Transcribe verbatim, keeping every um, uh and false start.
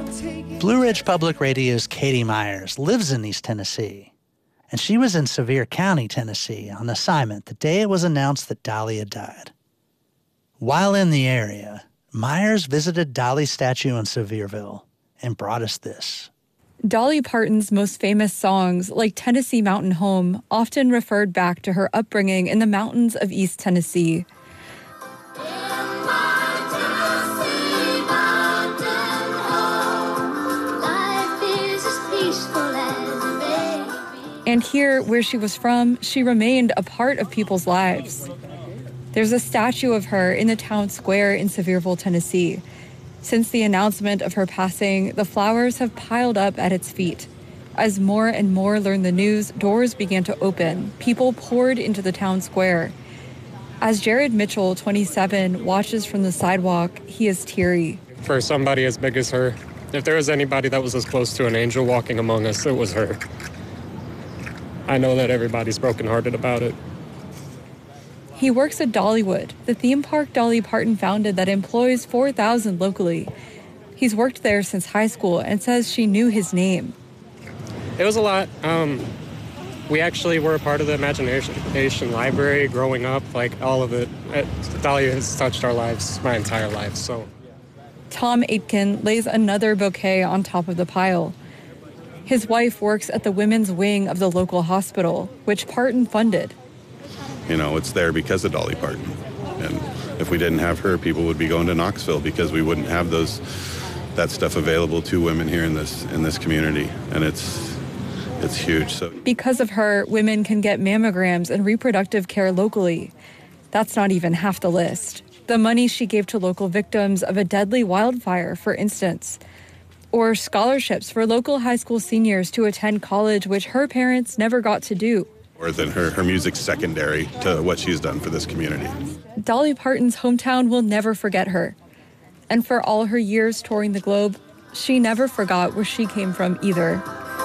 Blue Ridge Public Radio's Katie Myers lives in East Tennessee, and she was in Sevier County, Tennessee, on assignment the day it was announced that Dolly had died. While in the area, Myers visited Dolly's statue in Sevierville and brought us this. Dolly Parton's most famous songs, like Tennessee Mountain Home, often referred back to her upbringing in the mountains of East Tennessee. And here, where she was from, she remained a part of people's lives. There's a statue of her in the town square in Sevierville, Tennessee. Since the announcement of her passing, the flowers have piled up at its feet. As more and more learned the news, doors began to open. People poured into the town square. As Jared Mitchell, twenty-seven, watches from the sidewalk, he is teary. For somebody as big as her, if there was anybody that was as close to an angel walking among us, it was her. I know that everybody's brokenhearted about it. He works at Dollywood, the theme park Dolly Parton founded that employs four thousand locally. He's worked there since high school and says she knew his name. It was a lot. Um, we actually were a part of the Imagination Library growing up, like all of it. it. Dolly has touched our lives my entire life, so. Tom Aitken lays another bouquet on top of the pile. His wife works at the women's wing of the local hospital, which Parton funded. You know, it's there because of Dolly Parton. And if we didn't have her, people would be going to Knoxville because we wouldn't have those that stuff available to women here in this in this community. And it's it's huge. So because of her, women can get mammograms and reproductive care locally. That's not even half the list. The money she gave to local victims of a deadly wildfire, for instance. Or scholarships for local high school seniors to attend college, which her parents never got to do. Or then her, her music's secondary to what she's done for this community. Dolly Parton's hometown will never forget her. And for all her years touring the globe, she never forgot where she came from either.